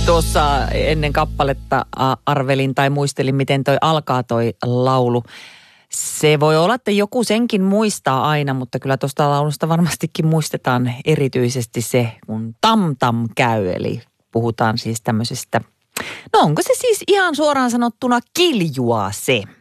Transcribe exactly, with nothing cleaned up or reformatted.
Tuossa ennen kappaletta arvelin tai muistelin, miten toi alkaa toi laulu. Se voi olla, että joku senkin muistaa aina, mutta kyllä tuosta laulusta varmastikin muistetaan erityisesti se, kun tam-tam käy. Eli puhutaan siis tämmöisestä, no onko se siis ihan suoraan sanottuna kiljua se?